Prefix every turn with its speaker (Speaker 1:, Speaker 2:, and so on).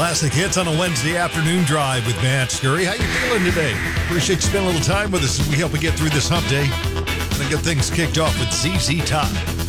Speaker 1: Classic hits on a Wednesday afternoon drive with Matt Scurry. How you feeling today? Appreciate you spending a little time with us as we help you get through this hump day and then get things kicked off with ZZ Top.